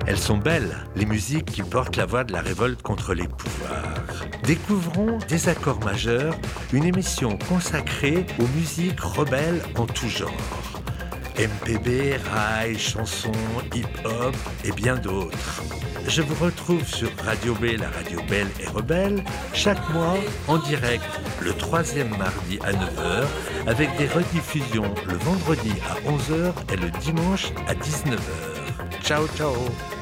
Elles sont belles, les musiques qui portent la voix de la révolte contre les pouvoirs. Découvrons Désaccords majeurs, une émission consacrée aux musiques rebelles en tout genre. MPB, rail, chansons, hip-hop et bien d'autres. Je vous retrouve sur Radio B, la radio belle et rebelle, chaque mois en direct le 3e mardi à 9h, avec des rediffusions le vendredi à 11h et le dimanche à 19h. Ciao, ciao!